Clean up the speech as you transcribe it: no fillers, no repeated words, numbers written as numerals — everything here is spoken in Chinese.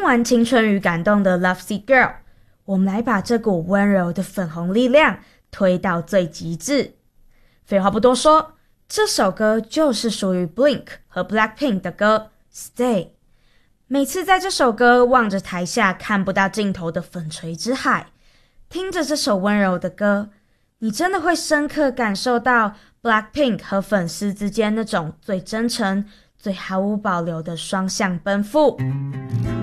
完青春与感动的 Lovesick Girl， 我们来把这股温柔的粉红力量推到最极致。废话不多说，这首歌就是属于 Blink 和 Blackpink 的歌 Stay。 每次在这首歌望着台下看不到尽头的粉锤之海，听着这首温柔的歌，你真的会深刻感受到 Blackpink 和粉丝之间那种最真诚、最毫无保留的双向奔赴。